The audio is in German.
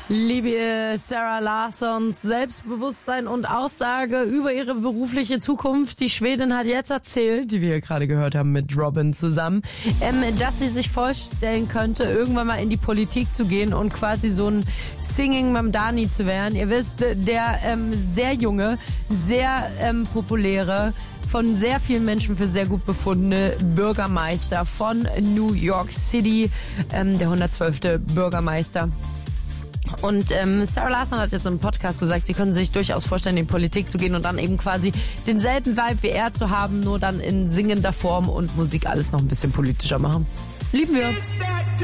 Liebe Sarah Larssons Selbstbewusstsein und Aussage über ihre berufliche Zukunft. Die Schwedin hat jetzt erzählt, die wir hier gerade gehört haben mit Robin zusammen, dass sie sich vorstellen könnte, irgendwann mal in die Politik zu gehen und quasi so ein Singing Mamdani zu werden. Ihr wisst, der sehr junge, sehr populäre, von sehr vielen Menschen für sehr gut befundene Bürgermeister von New York City, der 112. Bürgermeister. Und Sarah Larsson hat jetzt im Podcast gesagt, sie können sich durchaus vorstellen, in die Politik zu gehen und dann eben quasi denselben Vibe wie er zu haben, nur dann in singender Form und Musik alles noch ein bisschen politischer machen. Lieben wir.